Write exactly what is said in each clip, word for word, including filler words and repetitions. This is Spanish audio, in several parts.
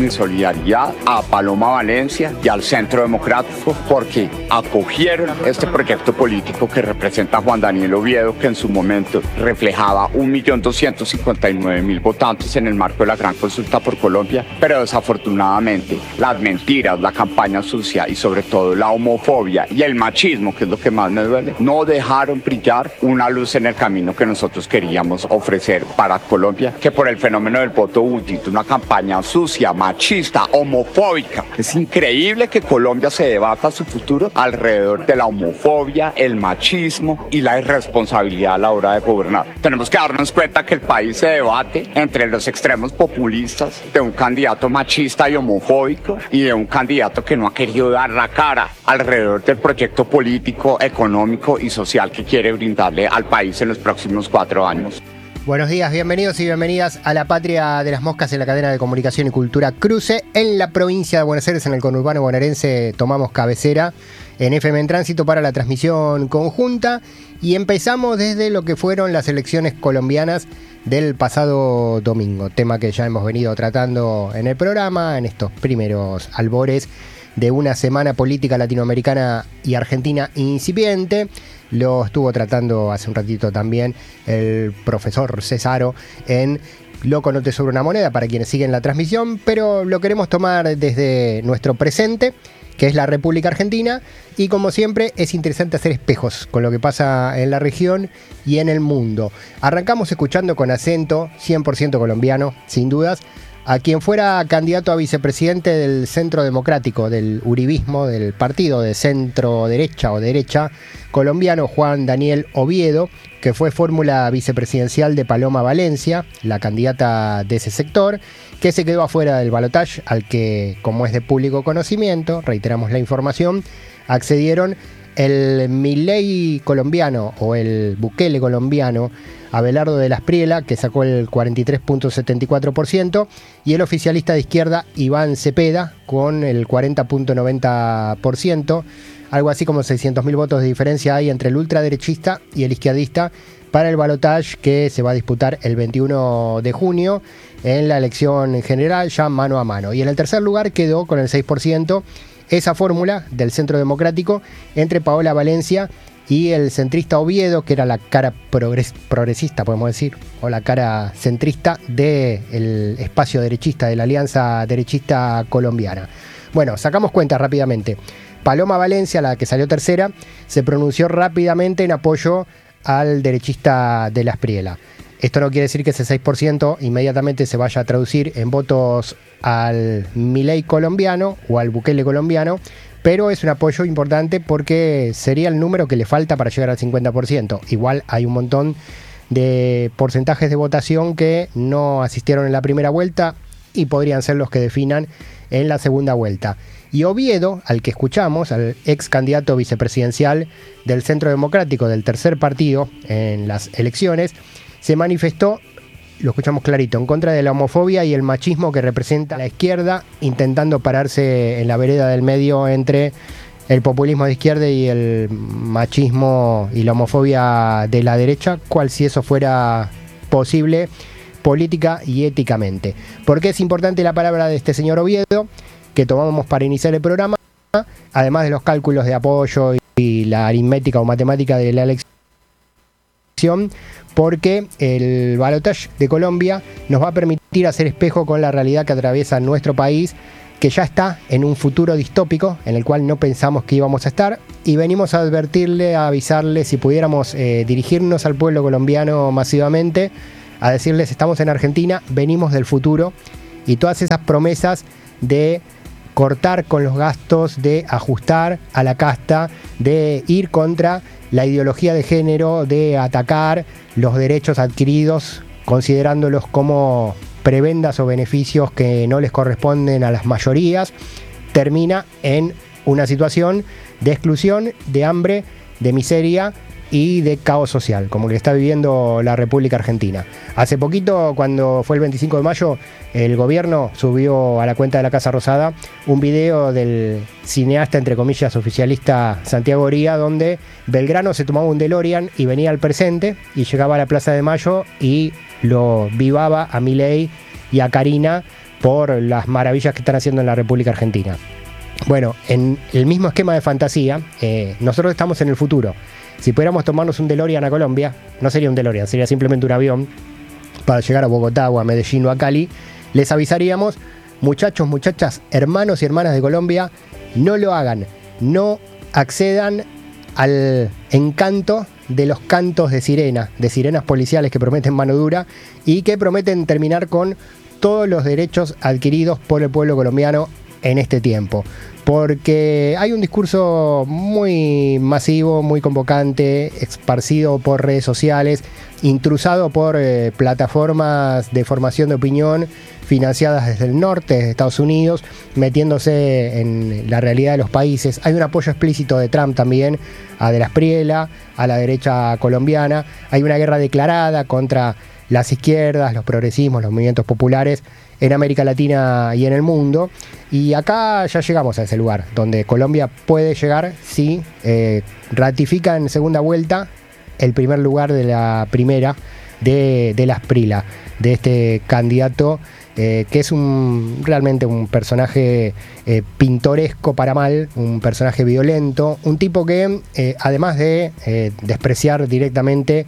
mi solidaridad a Paloma Valencia y al Centro Democrático porque acogieron este proyecto político que representa Juan Daniel Oviedo, que en su momento reflejaba un millón doscientos cincuenta y nueve mil votantes en el marco de la gran consulta por Colombia, pero desafortunadamente las mentiras, la campaña sucia y sobre todo la homofobia y el machismo, que es lo que más me duele, no dejaron brillar una luz en el camino que nosotros queríamos ofrecer para Colombia, que por el fenómeno del voto útil, una campaña sucia, machista, homofóbica. Es increíble que Colombia se debata su futuro alrededor de la homofobia, el machismo y la irresponsabilidad a la hora de gobernar. Tenemos que darnos cuenta que el país se debate entre los extremos populistas de un candidato machista y homofóbico y de un candidato que no ha querido dar la cara alrededor del proyecto político, económico y social que quiere brindarle al país en los próximos cuatro años. Buenos días, bienvenidos y bienvenidas a la Patria de las Moscas en la cadena de comunicación y cultura Cruce. En la provincia de Buenos Aires, en el conurbano bonaerense, tomamos cabecera en F M en Tránsito para la transmisión conjunta y empezamos desde lo que fueron las elecciones colombianas del pasado domingo, tema que ya hemos venido tratando en el programa en estos primeros albores de una semana política latinoamericana y argentina incipiente. Lo estuvo tratando hace un ratito también el profesor Cesaro en Loco no te sobra una moneda para quienes siguen la transmisión, pero lo queremos tomar desde nuestro presente, que es la República Argentina, y como siempre es interesante hacer espejos con lo que pasa en la región y en el mundo. Arrancamos escuchando con acento cien por ciento colombiano, sin dudas, a quien fuera candidato a vicepresidente del Centro Democrático, del uribismo, del partido de centro derecha o derecha colombiano, Juan Daniel Oviedo, que fue fórmula vicepresidencial de Paloma Valencia, la candidata de ese sector, que se quedó afuera del balotaje, al que, como es de público conocimiento, reiteramos la información, accedieron el Milei colombiano o el Bukele colombiano, Abelardo de la Espriella, que sacó el cuarenta y tres punto setenta y cuatro por ciento, y el oficialista de izquierda Iván Cepeda con el cuarenta punto noventa por ciento. Algo así como seiscientos mil votos de diferencia hay entre el ultraderechista y el izquierdista para el balotaje que se va a disputar el veintiuno de junio en la elección general, ya mano a mano. Y en el tercer lugar quedó con el seis por ciento esa fórmula del Centro Democrático entre Paola Valencia y el centrista Oviedo, que era la cara progres- progresista, podemos decir, o la cara centrista del espacio derechista, de la Alianza Derechista Colombiana. Bueno, sacamos cuenta rápidamente. Paloma Valencia, la que salió tercera, se pronunció rápidamente en apoyo al derechista de la Espriella. Esto no quiere decir que ese seis por ciento inmediatamente se vaya a traducir en votos al Milei colombiano o al Bukele colombiano, pero es un apoyo importante porque sería el número que le falta para llegar al cincuenta por ciento. Igual hay un montón de porcentajes de votación que no asistieron en la primera vuelta y podrían ser los que definan en la segunda vuelta. Y Oviedo, al que escuchamos, al ex candidato vicepresidencial del Centro Democrático, del tercer partido en las elecciones, se manifestó, lo escuchamos clarito, en contra de la homofobia y el machismo que representa la izquierda, intentando pararse en la vereda del medio entre el populismo de izquierda y el machismo y la homofobia de la derecha, cual si eso fuera posible política y éticamente. ¿Por qué es importante la palabra de este señor Oviedo, que tomamos para iniciar el programa, además de los cálculos de apoyo y la aritmética o matemática de la elección? Porque el balotaje de Colombia nos va a permitir hacer espejo con la realidad que atraviesa nuestro país, que ya está en un futuro distópico en el cual no pensamos que íbamos a estar, y venimos a advertirle, a avisarle, si pudiéramos eh, dirigirnos al pueblo colombiano masivamente, a decirles: estamos en Argentina, venimos del futuro, y todas esas promesas de cortar con los gastos, de ajustar a la casta, de ir contra la ideología de género, de atacar los derechos adquiridos considerándolos como prebendas o beneficios que no les corresponden a las mayorías, termina en una situación de exclusión, de hambre, de miseria y de caos social, como que está viviendo la República Argentina. Hace poquito, cuando fue el veinticinco de mayo, el gobierno subió a la cuenta de la Casa Rosada un video del cineasta, entre comillas, oficialista Santiago Oría, donde Belgrano se tomaba un DeLorean y venía al presente y llegaba a la Plaza de Mayo y lo vivaba a Milei y a Karina por las maravillas que están haciendo en la República Argentina. Bueno, en el mismo esquema de fantasía, eh, nosotros estamos en el futuro. Si pudiéramos tomarnos un DeLorean a Colombia, no sería un DeLorean, sería simplemente un avión para llegar a Bogotá o a Medellín o a Cali, les avisaríamos, muchachos, muchachas, hermanos y hermanas de Colombia, no lo hagan, no accedan al encanto de los cantos de sirena, de sirenas policiales que prometen mano dura y que prometen terminar con todos los derechos adquiridos por el pueblo colombiano en este tiempo. Porque hay un discurso muy masivo, muy convocante, esparcido por redes sociales, intrusado por eh, plataformas de formación de opinión financiadas desde el norte, desde Estados Unidos, metiéndose en la realidad de los países. Hay un apoyo explícito de Trump también a De la Espriella, a la derecha colombiana. Hay una guerra declarada contra las izquierdas, los progresismos, los movimientos populares en América Latina y en el mundo. Y acá ya llegamos a ese lugar, donde Colombia puede llegar si eh, ratifica en segunda vuelta el primer lugar de la primera de, de la Espriella, de este candidato eh, que es un realmente un personaje eh, pintoresco para mal, un personaje violento, un tipo que eh, además de eh, despreciar directamente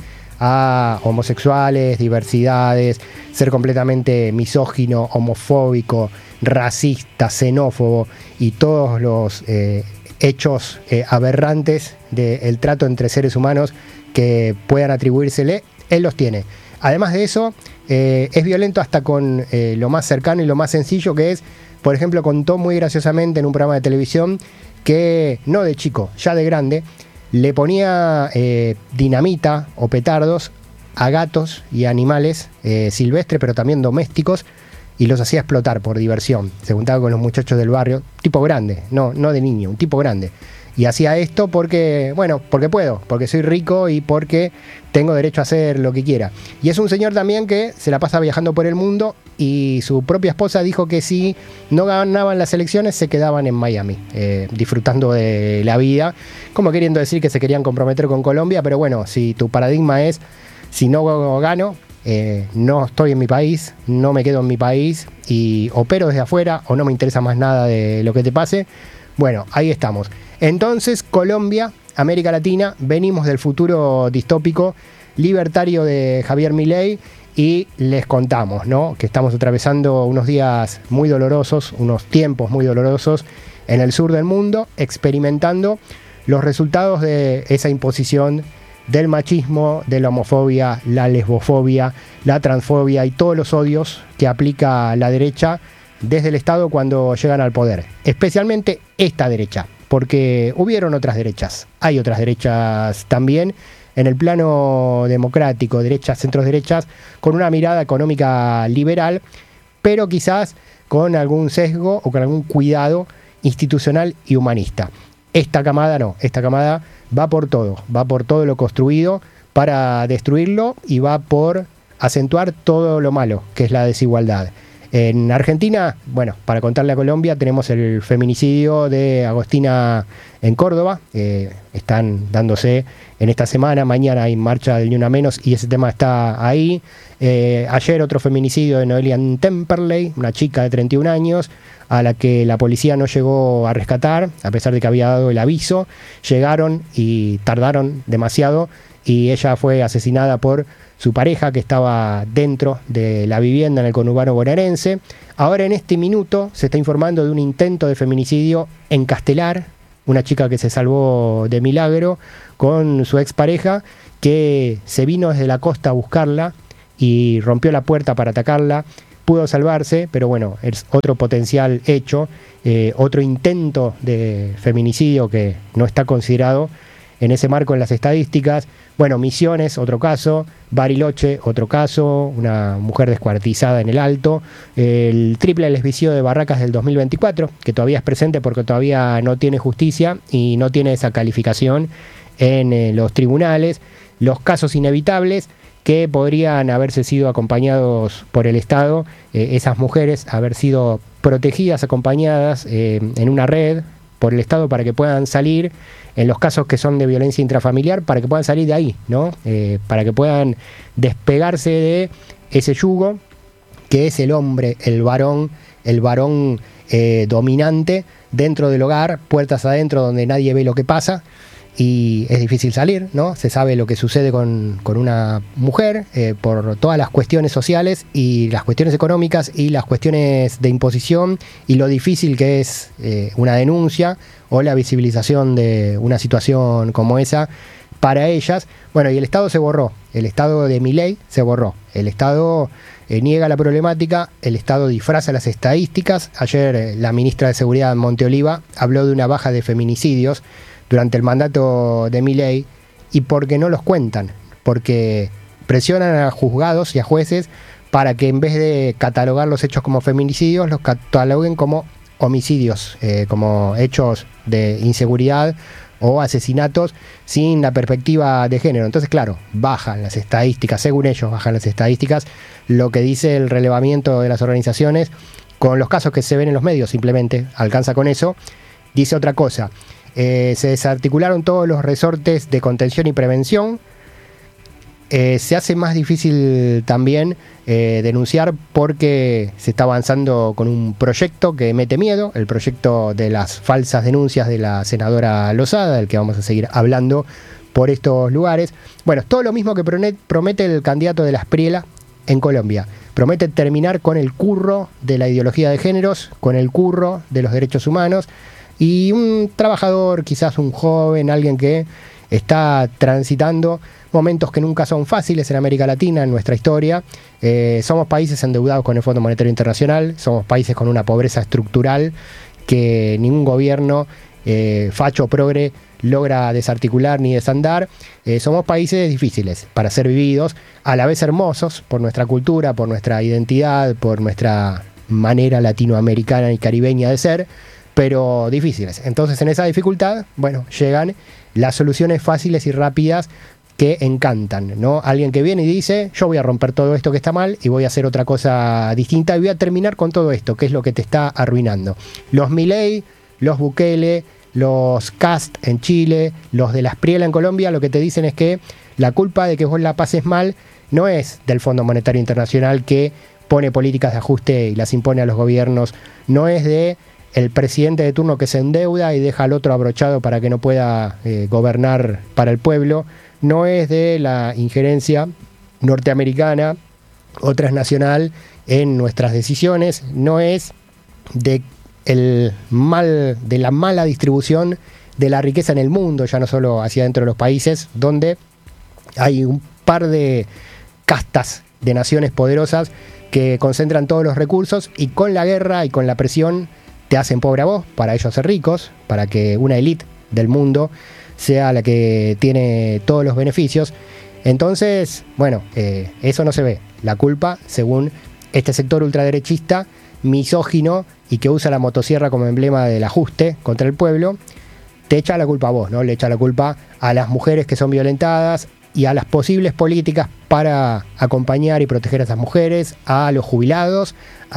a homosexuales, diversidades, ser completamente misógino, homofóbico, racista, xenófobo y todos los eh, hechos eh, aberrantes del trato entre seres humanos que puedan atribuírsele, él los tiene. Además de eso, eh, es violento hasta con eh, lo más cercano y lo más sencillo, que es, por ejemplo, contó muy graciosamente en un programa de televisión que, no de chico, ya de grande, le ponía eh, dinamita o petardos a gatos y animales eh, silvestres, pero también domésticos, y los hacía explotar por diversión. Se juntaba con los muchachos del barrio, tipo grande, no, no de niño, un tipo grande. Y hacía esto porque, bueno, porque puedo, porque soy rico y porque tengo derecho a hacer lo que quiera. Y es un señor también que se la pasa viajando por el mundo y su propia esposa dijo que si no ganaban las elecciones se quedaban en Miami, eh, disfrutando de la vida, como queriendo decir que se querían comprometer con Colombia, pero bueno, si tu paradigma es, si no gano, eh, no estoy en mi país, no me quedo en mi país y opero desde afuera o no me interesa más nada de lo que te pase, bueno, ahí estamos. Entonces, Colombia, América Latina, venimos del futuro distópico libertario de Javier Milei y les contamos, ¿no?, que estamos atravesando unos días muy dolorosos, unos tiempos muy dolorosos en el sur del mundo, experimentando los resultados de esa imposición del machismo, de la homofobia, la lesbofobia, la transfobia y todos los odios que aplica la derecha desde el Estado cuando llegan al poder, especialmente esta derecha, porque hubieron otras derechas, hay otras derechas también en el plano democrático, derechas, centros derechas, con una mirada económica liberal, pero quizás con algún sesgo o con algún cuidado institucional y humanista. Esta camada no, esta camada va por todo, va por todo lo construido para destruirlo y va por acentuar todo lo malo, que es la desigualdad. En Argentina, bueno, para contarle a Colombia, tenemos el feminicidio de Agostina en Córdoba. Eh, están dándose en esta semana, mañana hay marcha del Ni Una Menos y ese tema está ahí. Eh, ayer otro feminicidio de Noelia Temperley, una chica de treinta y un años, a la que la policía no llegó a rescatar, a pesar de que había dado el aviso. Llegaron y tardaron demasiado y ella fue asesinada por su pareja, que estaba dentro de la vivienda en el conurbano bonaerense. Ahora en este minuto se está informando de un intento de feminicidio en Castelar, una chica que se salvó de milagro con su expareja, que se vino desde la costa a buscarla y rompió la puerta para atacarla. Pudo salvarse, pero bueno, es otro potencial hecho, eh, otro intento de feminicidio que no está considerado en ese marco en las estadísticas. Bueno, Misiones, otro caso, Bariloche, otro caso, una mujer descuartizada en el Alto, el triple lesbicidio de Barracas del dos mil veinticuatro, que todavía es presente porque todavía no tiene justicia y no tiene esa calificación en eh, los tribunales, los casos inevitables que podrían haberse sido acompañados por el Estado, eh, esas mujeres haber sido protegidas, acompañadas eh, en una red por el Estado para que puedan salir, en los casos que son de violencia intrafamiliar, para que puedan salir de ahí, ¿no? Eh, para que puedan despegarse de ese yugo que es el hombre, el varón, el varón eh, dominante dentro del hogar, puertas adentro donde nadie ve lo que pasa. Y es difícil salir, ¿no? Se sabe lo que sucede con, con una mujer eh, por todas las cuestiones sociales y las cuestiones económicas y las cuestiones de imposición y lo difícil que es eh, una denuncia o la visibilización de una situación como esa para ellas. Bueno, y el Estado se borró, el Estado de Milei se borró, el Estado eh, niega la problemática, el Estado disfraza las estadísticas. Ayer eh, la ministra de Seguridad, Monteoliva, habló de una baja de feminicidios durante el mandato de Milei, y porque no los cuentan, porque presionan a juzgados y a jueces para que en vez de catalogar los hechos como feminicidios, los cataloguen como homicidios, eh, como hechos de inseguridad o asesinatos sin la perspectiva de género. Entonces, claro, bajan las estadísticas, según ellos bajan las estadísticas, lo que dice el relevamiento de las organizaciones, con los casos que se ven en los medios simplemente, alcanza con eso. Dice otra cosa. Eh, se desarticularon todos los resortes de contención y prevención. Eh, se hace más difícil también eh, denunciar porque se está avanzando con un proyecto que mete miedo, el proyecto de las falsas denuncias de la senadora Lozada, del que vamos a seguir hablando por estos lugares. Bueno, todo lo mismo que promete el candidato de la Espriella en Colombia. Promete terminar con el curro de la ideología de géneros, con el curro de los derechos humanos. Y un trabajador, quizás un joven, alguien que está transitando momentos que nunca son fáciles en América Latina, en nuestra historia. Eh, somos países endeudados con el Fondo Monetario Internacional, somos países con una pobreza estructural que ningún gobierno eh, facho o progre logra desarticular ni desandar. Eh, somos países difíciles para ser vividos, a la vez hermosos por nuestra cultura, por nuestra identidad, por nuestra manera latinoamericana y caribeña de ser, pero difíciles. Entonces, en esa dificultad, bueno, llegan las soluciones fáciles y rápidas que encantan, ¿no? Alguien que viene y dice, yo voy a romper todo esto que está mal y voy a hacer otra cosa distinta y voy a terminar con todo esto, que es lo que te está arruinando. Los Milei, los Bukele, los Cast en Chile, los de la Espriella en Colombia, lo que te dicen es que la culpa de que vos la pases mal no es del Fondo Monetario Internacional, que pone políticas de ajuste y las impone a los gobiernos, no es de el presidente de turno que se endeuda y deja al otro abrochado para que no pueda eh, gobernar para el pueblo, no es de la injerencia norteamericana o transnacional en nuestras decisiones, no es de el mal, de la mala distribución de la riqueza en el mundo, ya no solo hacia dentro de los países, donde hay un par de castas de naciones poderosas que concentran todos los recursos y con la guerra y con la presión te hacen pobre a vos, para ellos ser ricos, para que una élite del mundo sea la que tiene todos los beneficios. Entonces, bueno, eh, eso no se ve. La culpa, según este sector ultraderechista, misógino y que usa la motosierra como emblema del ajuste contra el pueblo, te echa la culpa a vos, ¿no? Le echa la culpa a las mujeres que son violentadas y a las posibles políticas para acompañar y proteger a esas mujeres, a los jubilados,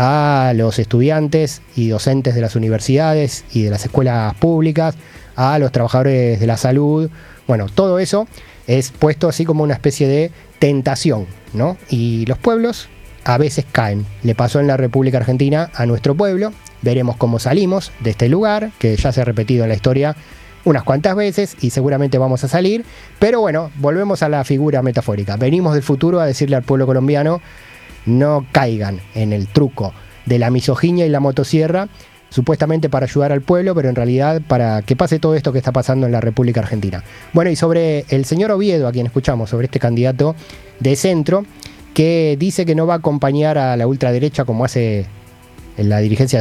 a los estudiantes y docentes de las universidades y de las escuelas públicas, a los trabajadores de la salud. Bueno, todo eso es puesto así como una especie de tentación, ¿no? Y los pueblos a veces caen. Le pasó en la República Argentina a nuestro pueblo. Veremos cómo salimos de este lugar, que ya se ha repetido en la historia unas cuantas veces y seguramente vamos a salir. Pero bueno, volvemos a la figura metafórica. Venimos del futuro a decirle al pueblo colombiano, no caigan en el truco de la misoginia y la motosierra, supuestamente para ayudar al pueblo, pero en realidad para que pase todo esto que está pasando en la República Argentina. Bueno, y sobre el señor Oviedo, a quien escuchamos, sobre este candidato de centro, que dice que no va a acompañar a la ultraderecha como hace en la dirigencia